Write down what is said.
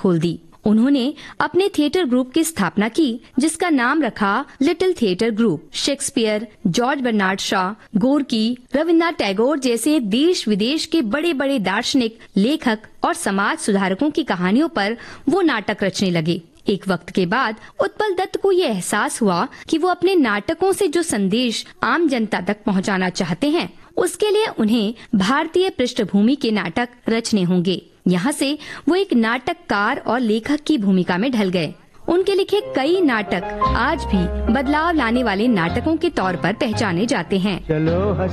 खोल दी। उन्होंने अपने थिएटर ग्रुप की स्थापना की, जिसका नाम रखा little theatre group. Shakespeare, George Bernard Shaw, Gorky, Rabindranath Tagore जैसे देश विदेश के बड़े बड़े दार्शनिक, लेखक और समाज सुधारकों की कहानियों पर वो नाटक रचने लगे। एक वक्त के बाद उत्पल दत्त को ये एहसास हुआ कि वो अपने नाटकों से जो संदेश आम जनता तक पहुंचाना चाहते हैं, उसके लिए उन्हें भारतीय पृष्ठभूमि के नाटक रचने होंगे। यहाँ से वो एक नाटककार और लेखक की भूमिका में ढल गए। उनके लिखे कई नाटक आज भी बदलाव लाने वाले नाटकों के तौर पर पहचाने जाते हैं। चलो